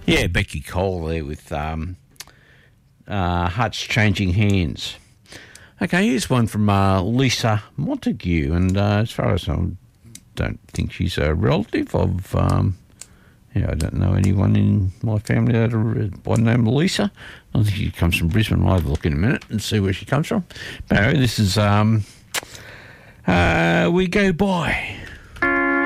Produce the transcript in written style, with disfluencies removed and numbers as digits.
Yeah, Becky Cole there with Hearts Changing Hands. Okay, here's one from Lisa Montague, and as far as I don't think she's a relative of, I don't know anyone in my family that are by the name of Lisa. I think she comes from Brisbane. I'll have a look in a minute and see where she comes from. But anyway, this is We Go By.